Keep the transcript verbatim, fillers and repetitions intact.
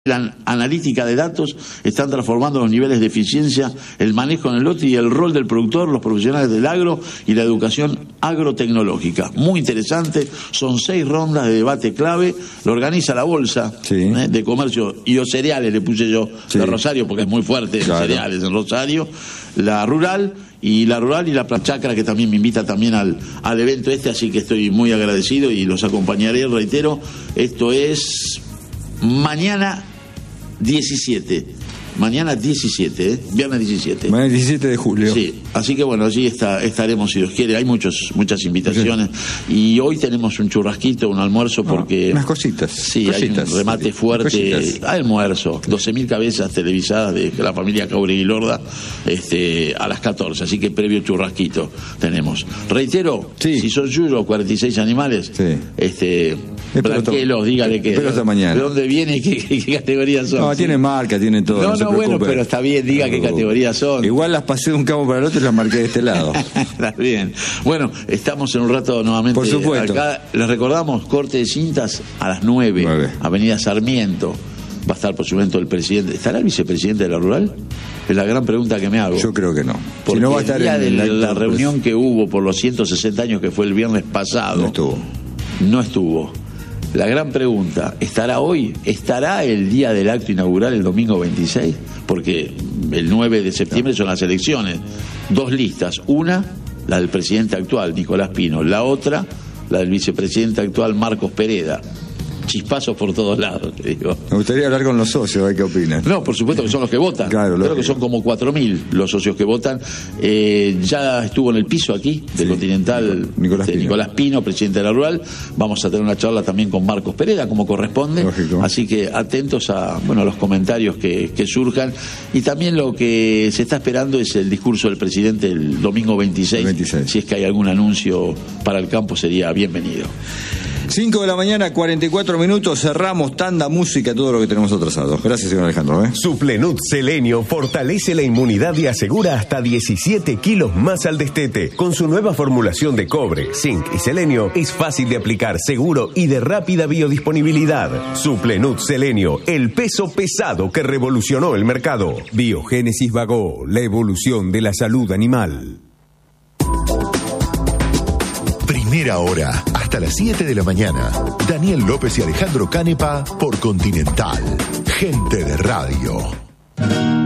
La analítica de datos están transformando los niveles de eficiencia, el manejo en el lote y el rol del productor, los profesionales del agro y la educación agrotecnológica. Muy interesante, son seis rondas de debate clave, lo organiza la Bolsa sí. eh, de Comercio y los cereales, le puse yo, sí. de Rosario, porque es muy fuerte claro. cereales en Rosario, la Rural y la Rural y la Chacra, que también me invita también al, al evento este, así que estoy muy agradecido y los acompañaré, reitero, esto es mañana diecisiete, mañana diecisiete, ¿eh? Viernes diecisiete. Mañana diecisiete de julio. Sí, así que bueno, allí está, estaremos si Dios quiere. Hay muchos, muchas invitaciones sí. y hoy tenemos un churrasquito, un almuerzo porque... Ah, unas cositas. Sí, cositas, hay un remate sí, fuerte. Cositas. Almuerzo, doce mil cabezas televisadas de la familia Jauregui Lorda este, a las catorce, así que previo churrasquito tenemos. Reitero, sí. si son yuyos, cuarenta y seis animales, sí. este... Blanquelos, dígale que pero esta mañana. ¿De dónde viene y qué, qué, qué categorías son? No, ¿sí? tiene marca, tiene todo. No, no, no, bueno, pero está bien, diga no, qué categorías son. Igual las pasé de un cabo para el otro y las marqué de este lado. Está bien. Bueno, estamos en un rato nuevamente. Por supuesto. Acá les recordamos, corte de cintas a las nueve, nueve. Avenida Sarmiento. Va a estar, por supuesto, el presidente. ¿Estará el vicepresidente de la Rural? Es la gran pregunta que me hago. Yo creo que no. Porque si no va a estar el día en de el la reunión pues... que hubo por los ciento sesenta años, que fue el viernes pasado. No estuvo. No estuvo. La gran pregunta, ¿estará hoy? ¿Estará el día del acto inaugural el domingo veintiséis? Porque el nueve de septiembre son las elecciones. Dos listas. Una, la del presidente actual, Nicolás Pino. La otra, la del vicepresidente actual, Marcos Pereda. Chispazos por todos lados, te digo. Me gustaría hablar con los socios, a ver qué opinan. No, por supuesto que son los que votan. Claro, creo que son como cuatro mil los socios que votan. Eh, ya estuvo en el piso aquí, del sí, Continental, Nicolás, de Pino. Nicolás Pino, presidente de la Rural. Vamos a tener una charla también con Marcos Pereda, como corresponde. Lógico. Así que atentos a bueno, los comentarios que, que surjan. Y también lo que se está esperando es el discurso del presidente el domingo veintiséis. veintiséis. Si es que hay algún anuncio para el campo, sería bienvenido. cinco de la mañana, cuarenta y cuatro minutos, cerramos tanda, música, todo lo que tenemos atrasado. Gracias, señor Alejandro. ¿eh? Suplenut Selenio fortalece la inmunidad y asegura hasta diecisiete kilos más al destete. Con su nueva formulación de cobre, zinc y selenio, es fácil de aplicar, seguro y de rápida biodisponibilidad. Suplenut Selenio, el peso pesado que revolucionó el mercado. Biogénesis Vagó, la evolución de la salud animal. Primera hora, hasta las siete de la mañana. Daniel López y Alejandro Canepa por Continental. Gente de radio.